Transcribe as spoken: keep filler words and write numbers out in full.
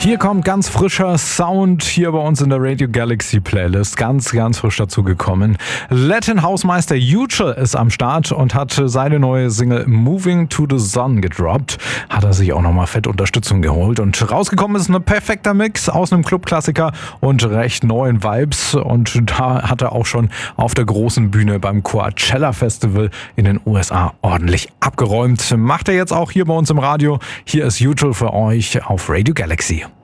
Hier kommt ganz frischer Sound hier bei uns in der Radio Galaxy Playlist. Ganz, ganz frisch dazugekommen. Latin Hausmeister Usual ist am Start und hat seine neue Single Moving to the Sun gedroppt. Hat er sich auch nochmal fett Unterstützung geholt. Und rausgekommen ist ein perfekter Mix aus einem Clubklassiker und recht neuen Vibes. Und da hat er auch schon auf der großen Bühne beim Coachella Festival in den U S A ordentlich abgeräumt. Macht er jetzt auch hier bei uns im Radio. Hier ist Usual für euch auf Radio Galaxy.